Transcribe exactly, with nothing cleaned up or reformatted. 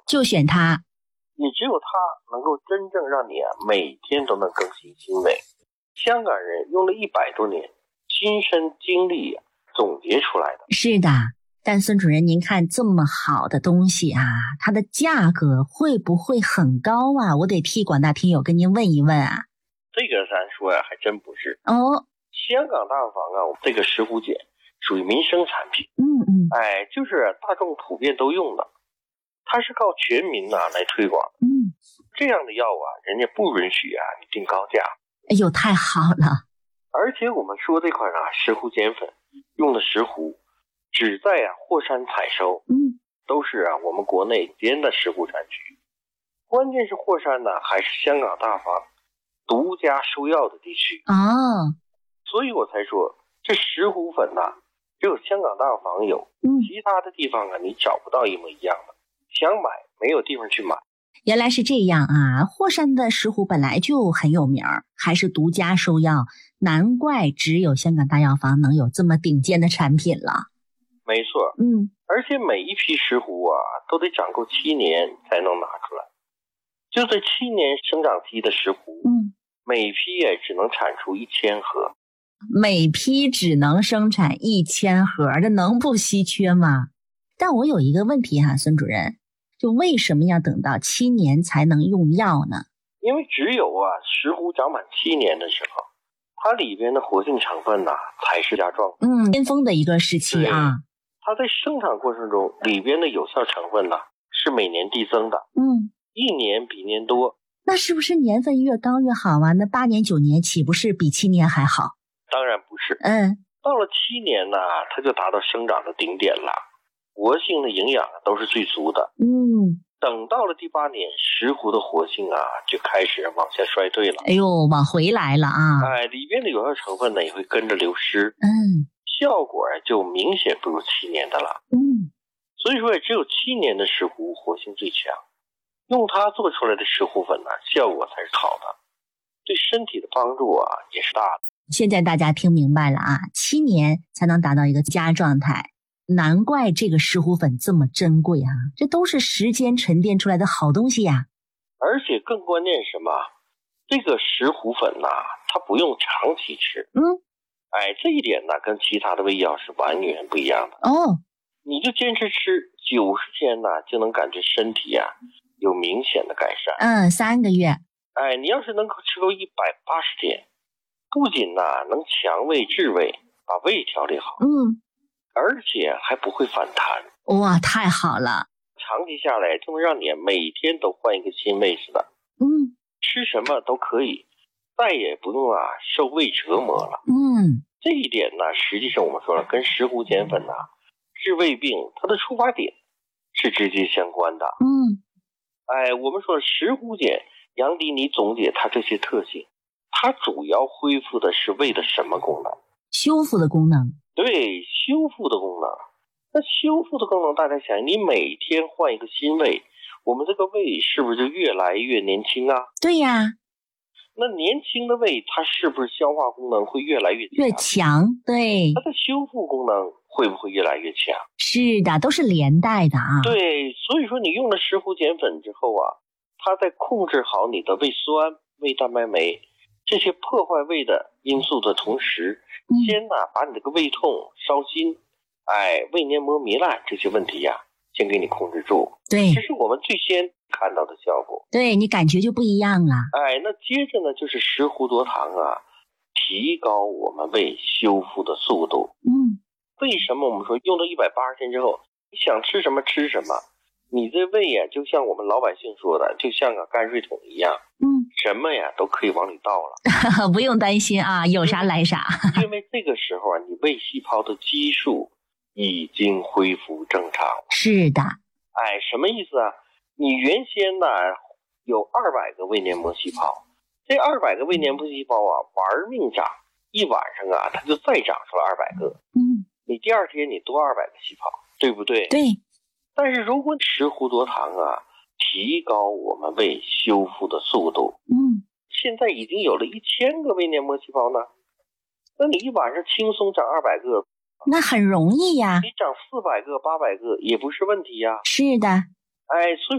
就选它。 也只有它能够真正让你啊每天都能更新新味。香港人用了一百多年亲身经历、啊、总结出来的。 是的，但孙主任您看这么好的东西啊，它的价格会不会很高啊？我得替广大听友跟您问一问啊。 这个咱说呀、啊、还真不是哦。 香港大房啊，这个石斛碱属于民生产品。 嗯嗯。 哎，就是大众普遍都用的，它是靠全民呐、啊、来推广。 嗯， 这样的药啊，人家不允许啊你定高价。 哎呦，太好了！ 而且我们说这款啊石斛碱粉用的石斛，只在啊霍山采收， 嗯，都是啊我们国内间的石斛产区。关键是霍山呢还是香港大房独家收药的地区哦， 所以我才说这石斛粉呐、啊，只有香港大房有， 嗯， 其他的地方啊你找不到一模一样的，想买没有地方去买。 原来是这样啊！霍山的石斛本来就很有名，还是独家收药，难怪只有香港大药房能有这么顶尖的产品了。 没错， 嗯， 而且每一批石斛啊，都得长够七年才能拿出来。就这七年生长期的石斛， 嗯， 每批也只能产出一千盒。 每批只能生产一千盒，这能不稀缺吗？但我有一个问题哈、啊，孙主任。就为什么要等到七年才能用药呢？ 因为只有啊石斛长满七年的时候，它里边的活性成分呐、啊、才是佳状， 嗯，巅峰的一个时期啊。 它在生产过程中里边的有效成分呐、啊、是每年递增的， 嗯， 一年比年多。 那是不是年份越高越好啊？那八年九年岂不是比七年还好？ 当然不是， 嗯， 到了七年呢，它就达到生长的顶点了。活性的营养都是最足的， 嗯， 等到了第八年，石斛的活性啊就开始往下衰退了。 哎呦，往回来了啊！ 哎，里边的有效成分呢也会跟着流失， 嗯， 效果就明显不如七年的了。 嗯， 所以说只有七年的石斛活性最强，用它做出来的石斛粉呢，效果才是好的，对身体的帮助啊也是大的。 现在大家听明白了啊，七年才能达到一个佳状态。难怪这个石斛粉这么珍贵啊！这都是时间沉淀出来的好东西呀、 啊。而且更关键是什么？这个石斛粉呐、啊，它不用长期吃。 嗯， 哎，这一点呢，跟其他的胃药是完全不一样的。 哦， 你就坚持吃九十天呢，就能感觉身体啊有明显的改善。 嗯，三个月。 哎，你要是能够吃够一百八十天，不仅呐能强胃治胃，把胃调理好。 嗯。 而且还不会反弹， 哇，太好了！ 长期下来就能让你每天都换一个新胃似的。 嗯， 吃什么都可以，再也不用啊受胃折磨了。 嗯， 这一点呢，实际上我们说了，跟石斛碱粉呐、啊、治胃病，它的出发点是直接相关的。 嗯， 哎，我们说石斛碱，杨迪你总结它这些特性，它主要恢复的是胃的什么功能？ 修复的功能。 对，修复的功能。那修复的功能，大家想，你每天换一个新胃，我们这个胃是不是就越来越年轻啊？ 对呀。 那年轻的胃，它是不是消化功能会越来越强？ 越强，对。 它的修复功能会不会越来越强？ 是的，都是连带的啊。 对，所以说你用了石斛碱粉之后啊，它在控制好你的胃酸、胃蛋白酶这些破坏胃的因素的同时， 嗯、 先呢把你这个胃痛、烧心、哎胃黏膜糜烂这些问题呀、啊，先给你控制住。 对， 这是我们最先看到的效果。 对，你感觉就不一样了。 哎，那接着呢就是石斛多糖啊，提高我们胃修复的速度。 嗯， 为什么我们说用到一百八十天之后，你想吃什么吃什么？你这胃呀、啊，就像我们老百姓说的，就像个泔水桶一样， 嗯， 什么呀都可以往里倒了， 不用担心啊，有啥来啥。 因为这个时候啊，你胃细胞的基数已经恢复正常了。 是的， 哎，什么意思啊？你原先呢有二百个胃黏膜细胞，这二百个胃黏膜细胞啊玩命长，一晚上啊它就再长出了二百个。 嗯， 你第二天你多二百个细胞，对不对？ 对。 但是如果石斛多糖啊，提高我们胃修复的速度， 嗯， 现在已经有了一千个胃黏膜细胞呢，那你一晚上轻松长二百个， 那很容易呀， 你长四百个、八百个也不是问题呀。 是的， 哎，所以